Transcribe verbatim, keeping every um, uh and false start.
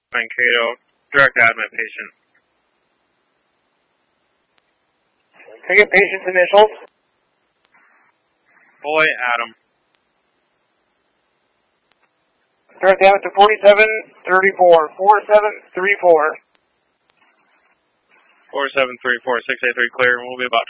Mankato, direct admin patient. Can I get patient's initials? Boy, Adam. Direct admin to forty-seven thirty-four, forty-seven thirty-four. four seven three four, six eight three clear, and we'll be about